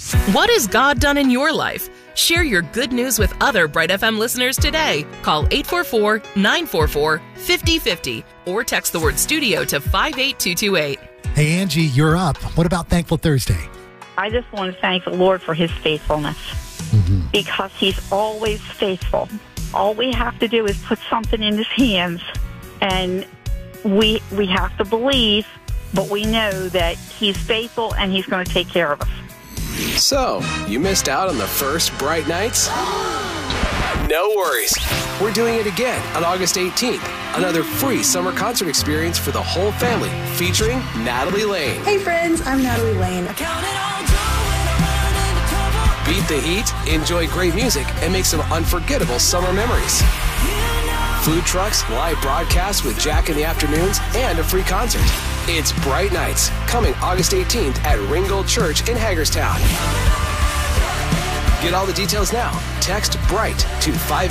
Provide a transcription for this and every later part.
What has God done in your life? Share your good news with other Bright FM listeners today. Call 844-944-5050 or text the word studio to 58228. Hey, Angie, you're up. What about Thankful Thursday? I just want to thank the Lord for his faithfulness because he's always faithful. All we have to do is put something in his hands, and we have to believe, but we know that he's faithful and he's going to take care of us. So, you missed out on the first Bright Nights? No worries. We're doing it again on August 18th. Another free summer concert experience for the whole family featuring Natalie Lane. Hey friends, I'm Natalie Lane. Beat the heat, enjoy great music, and make some unforgettable summer memories. Food trucks, live broadcasts with Jack in the afternoons, and a free concert. It's Bright Nights, coming August 18th at Ringgold Church in Hagerstown. Get all the details now. Text BRIGHT to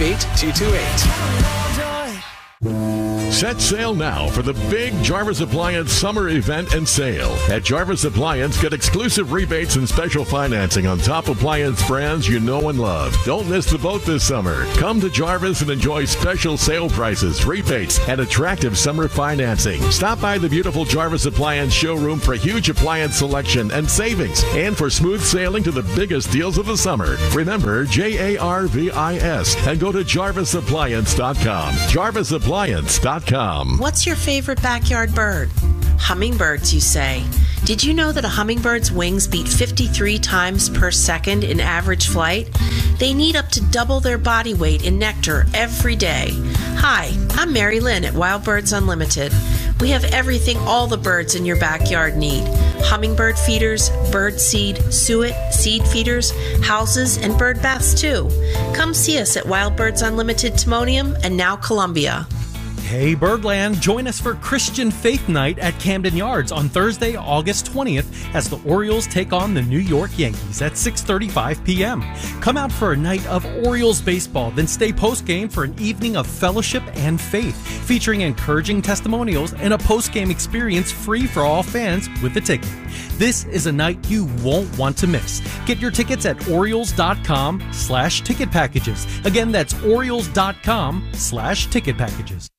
58228. Set sail now for the big Jarvis Appliance summer event and sale. At Jarvis Appliance, get exclusive rebates and special financing on top appliance brands you know and love. Don't miss the boat this summer. Come to Jarvis and enjoy special sale prices, rebates, and attractive summer financing. Stop by the beautiful Jarvis Appliance showroom for huge appliance selection and savings, and for smooth sailing to the biggest deals of the summer. Remember, JARVIS, and go to JarvisAppliance.com. JarvisAppliance.com. What's your favorite backyard bird? Hummingbirds, you say. Did you know that a hummingbird's wings beat 53 times per second in average flight? They need up to double their body weight in nectar every day. Hi, I'm Mary Lynn at Wild Birds Unlimited. We have everything all the birds in your backyard need. Hummingbird feeders, bird seed, suet, seed feeders, houses, and bird baths too. Come see us at Wild Birds Unlimited Timonium and now Columbia. Hey Birdland, join us for Christian Faith Night at Camden Yards on Thursday, August 20th as the Orioles take on the New York Yankees at 6:35 p.m. Come out for a night of Orioles baseball, then stay post-game for an evening of fellowship and faith, featuring encouraging testimonials and a post-game experience free for all fans with a ticket. This is a night you won't want to miss. Get your tickets at Orioles.com/ticket packages. Again, that's Orioles.com/ticket packages.